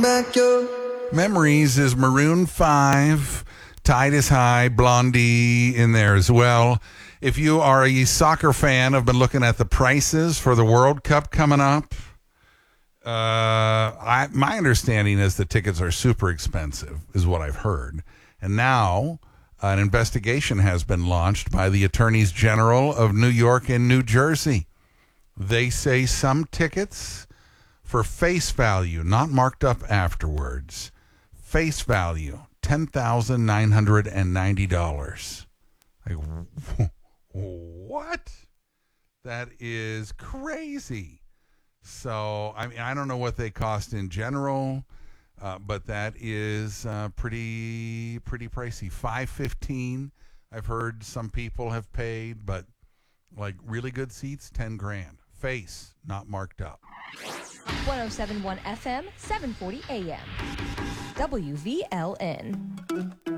Memories is Maroon 5. Tide is High, Blondie in there as well. If you are a soccer fan, I've been looking at the prices for the World Cup coming up. My understanding is the tickets are super expensive, is what I've heard. And now an investigation has been launched by the Attorneys General of New York and New Jersey. They say some tickets for face value, not marked up afterwards, face value, $10,990. Like, what? That is crazy. So, I mean, I don't know what they cost in general, but that is pretty pricey. $515. I've heard some people have paid, but like really good seats, $10,000. Face, not marked up. 107.1 FM, 740 AM. WVLN.